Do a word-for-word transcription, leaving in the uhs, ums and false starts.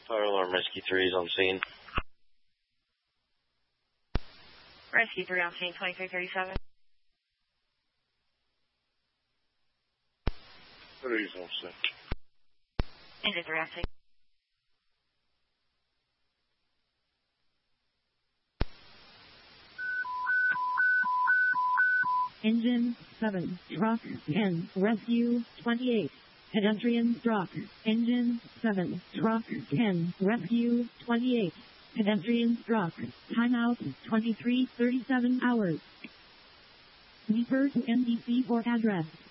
Fire alarm rescue three is on scene. Rescue three on scene, twenty-three thirty-seven. Three's on scene. Engine three on scene. Engine seven, truck ten, rescue twenty-eight. Pedestrian struck. Engine seven, truck ten, rescue twenty-eight. Pedestrian struck. Timeout twenty-three thirty-seven hours. Refer to N D C for address.